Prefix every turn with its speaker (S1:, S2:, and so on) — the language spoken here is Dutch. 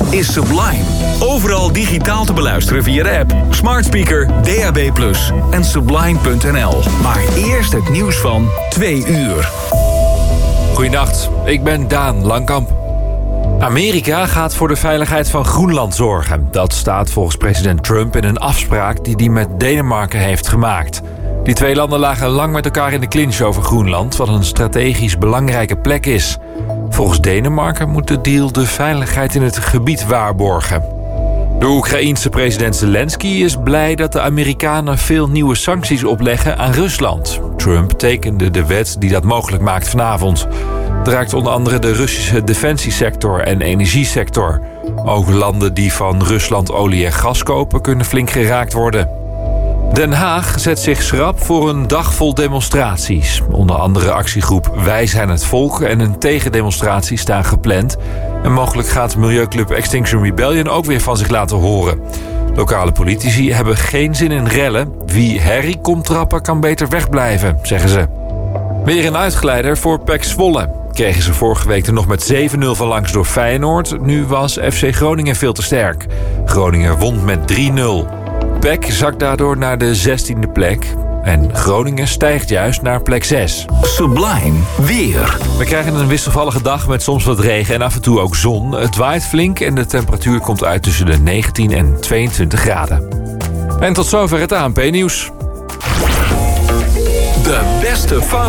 S1: is Sublime. Overal digitaal te beluisteren via de app, smart speaker, DAB+ en sublime.nl. Maar eerst het nieuws van 2 uur.
S2: Goeienacht, ik ben Daan Langkamp. Amerika gaat voor de veiligheid van Groenland zorgen. Dat staat volgens president Trump in een afspraak die hij met Denemarken heeft gemaakt. Die 2 landen lagen lang met elkaar in de clinch over Groenland, wat een strategisch belangrijke plek is. Volgens Denemarken moet de deal de veiligheid in het gebied waarborgen. De Oekraïense president Zelensky is blij dat de Amerikanen veel nieuwe sancties opleggen aan Rusland. Trump tekende de wet die dat mogelijk maakt vanavond. Het raakt onder andere de Russische defensiesector en energiesector. Ook landen die van Rusland olie en gas kopen kunnen flink geraakt worden. Den Haag zet zich schrap voor een dag vol demonstraties. Onder andere actiegroep Wij zijn het volk en een tegendemonstratie staan gepland. En mogelijk gaat milieuclub Extinction Rebellion ook weer van zich laten horen. Lokale politici hebben geen zin in rellen. Wie herrie komt trappen kan beter wegblijven, zeggen ze. Weer een uitgeleider voor PEC Zwolle. Kregen ze vorige week er nog met 7-0 van langs door Feyenoord. Nu was FC Groningen veel te sterk. Groningen won met 3-0. PEC zakt daardoor naar de 16e plek. En Groningen stijgt juist naar plek 6.
S1: Sublime weer.
S2: We krijgen een wisselvallige dag met soms wat regen en af en toe ook zon. Het waait flink en de temperatuur komt uit tussen de 19 en 22 graden. En tot zover het ANP-nieuws.
S1: De beste van